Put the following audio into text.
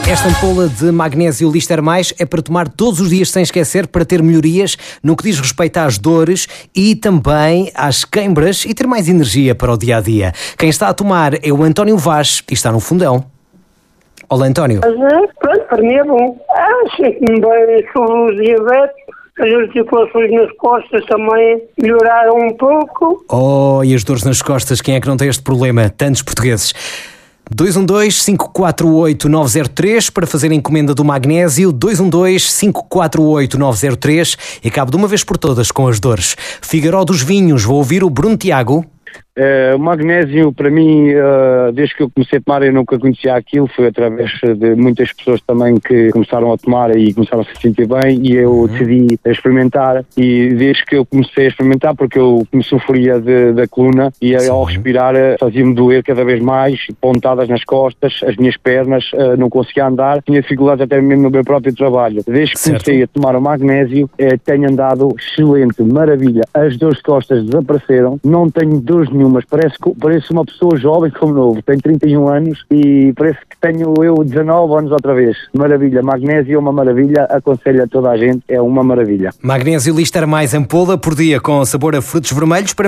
Esta ampola de magnésio Lister Mais é para tomar todos os dias sem esquecer, para ter melhorias no que diz respeito às dores e também às queimbras e ter mais energia para o dia-a-dia. Quem está a tomar é o António Vaz e está no Fundão. Olá, António. Pronto, para mim é bom. Sinto-me bem sobre o diabetes. As articulações nas costas também melhoraram um pouco. Oh, e as dores nas costas, quem é que não tem este problema? Tantos portugueses. 212-548-903 para fazer a encomenda do magnésio, 212-548-903 e acabe de uma vez por todas com as dores. Figueiró dos Vinhos, vou ouvir o Bruno Tiago. O magnésio, para mim, desde que eu comecei a tomar, eu nunca conhecia aquilo. Foi através de muitas pessoas também que começaram a tomar e começaram a se sentir bem, e eu decidi experimentar. E desde que eu comecei a experimentar, porque eu me sofria da coluna e ao respirar fazia-me doer cada vez mais, pontadas nas costas, as minhas pernas, não conseguia andar, tinha dificuldades até mesmo no meu próprio trabalho. Desde que comecei a tomar o magnésio, tenho andado excelente, maravilha. As dores de costas desapareceram, não tenho dores nenhuma. Mas parece uma pessoa jovem como novo. Tenho 31 anos e parece que tenho eu 19 anos outra vez. Maravilha, magnésio é uma maravilha, aconselho a toda a gente, é uma maravilha. Magnésio Lister Mais ampola por dia com sabor a frutos vermelhos para